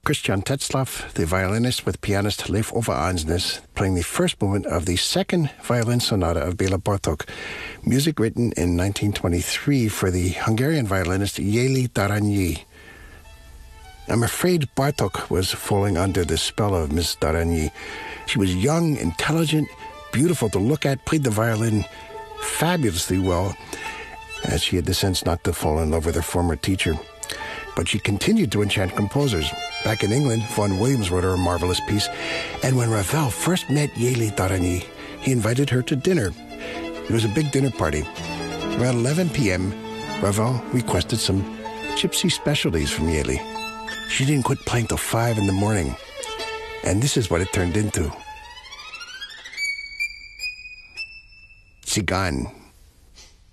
Christian Tetzlaff, the violinist with pianist Leif Ove Andsnes, playing the first movement of the second violin sonata of Bela Bartok, music written in 1923 for the Hungarian violinist Jeli Darányi. I'm afraid Bartok was falling under the spell of Miss Darányi. She was young, intelligent, beautiful to look at, played the violin fabulously well, as she had the sense not to fall in love with her former teacher. But she continued to enchant composers. Back in England, Vaughan Williams wrote her a marvelous piece, and when Ravel first met Jeli Darányi, he invited her to dinner. It was a big dinner party. Around 11 p.m., Ravel requested some gypsy specialties from Jeli. She didn't quit playing till 5 in the morning, and this is what it turned into. Tzigane.